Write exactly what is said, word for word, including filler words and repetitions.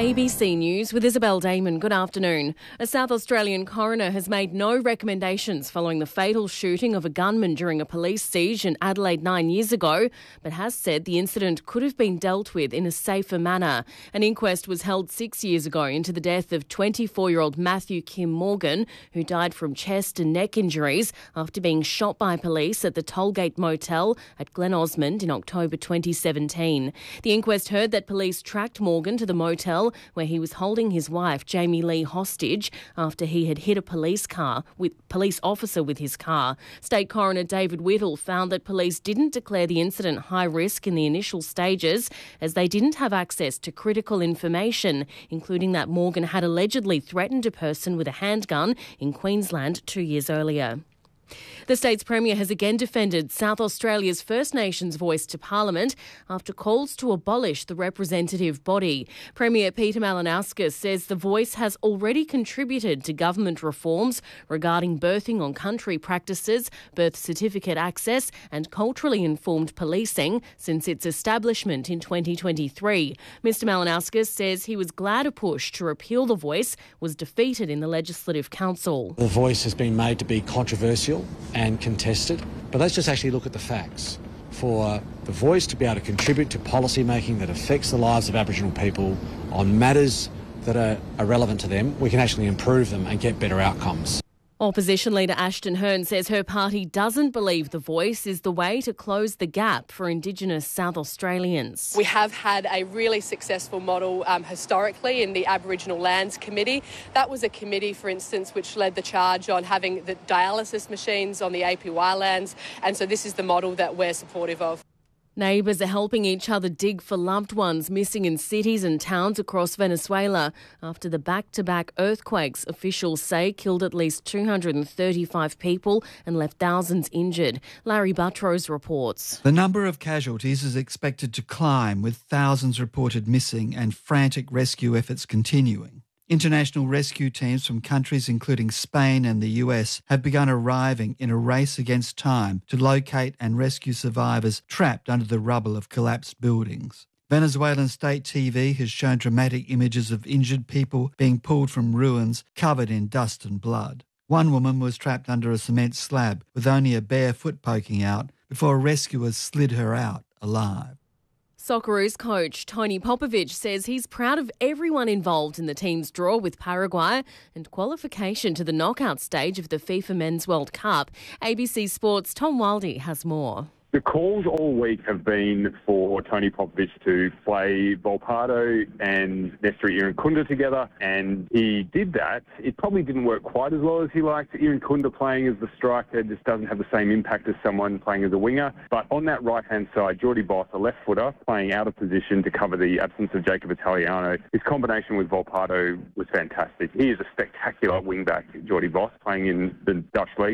A B C News with Isabel Damon. Good afternoon. A South Australian coroner has made no recommendations following the fatal shooting of a gunman during a police siege in Adelaide nine years ago, but has said the incident could have been dealt with in a safer manner. An inquest was held six years ago into the death of twenty-four-year-old Matthew Kim Morgan, who died from chest and neck injuries after being shot by police at the Tollgate Motel at Glen Osmond in October twenty seventeen. The inquest heard that police tracked Morgan to the motel where he was holding his wife, Jamie Lee, hostage after he had hit a police car with police officer with his car. State Coroner David Whittle found that police didn't declare the incident high risk in the initial stages as they didn't have access to critical information, including that Morgan had allegedly threatened a person with a handgun in Queensland two years earlier. The state's Premier has again defended South Australia's First Nations voice to Parliament after calls to abolish the representative body. Premier Peter Malinauskas says the voice has already contributed to government reforms regarding birthing on country practices, birth certificate access and culturally informed policing since its establishment in twenty twenty-three. Mister Malinauskas says he was glad a push to repeal the voice was defeated in the Legislative Council. The voice has been made to be controversial and contested, but let's just actually look at the facts. For the voice to be able to contribute to policy making that affects the lives of Aboriginal people on matters that are, are relevant to them, we can actually improve them and get better outcomes. Opposition leader Ashton Hearn says her party doesn't believe the voice is the way to close the gap for Indigenous South Australians. We have had a really successful model um, historically in the Aboriginal Lands Committee. That was a committee, for instance, which led the charge on having the dialysis machines on the A P Y lands, and so this is the model that we're supportive of. Neighbours are helping each other dig for loved ones missing in cities and towns across Venezuela after the back-to-back earthquakes officials say killed at least two hundred thirty-five people and left thousands injured. Larry Buttrose reports. The number of casualties is expected to climb, with thousands reported missing and frantic rescue efforts continuing. International rescue teams from countries including Spain and the U S have begun arriving in a race against time to locate and rescue survivors trapped under the rubble of collapsed buildings. Venezuelan state T V has shown dramatic images of injured people being pulled from ruins covered in dust and blood. One woman was trapped under a cement slab with only a bare foot poking out before rescuers slid her out alive. Socceroos coach Tony Popovic says he's proud of everyone involved in the team's draw with Paraguay and qualification to the knockout stage of the FIFA Men's World Cup. A B C Sports' Tom Wildy has more. The calls all week have been for Tony Popovic to play Volpato and Nestor Irankunda together, and he did that. It probably didn't work quite as well as he liked. Irankunda playing as the striker just doesn't have the same impact as someone playing as a winger. But on that right-hand side, Jordi Boss, a left footer, playing out of position to cover the absence of Jacob Italiano. His combination with Volpato was fantastic. He is a spectacular wing-back, Jordi Boss, playing in the Dutch league.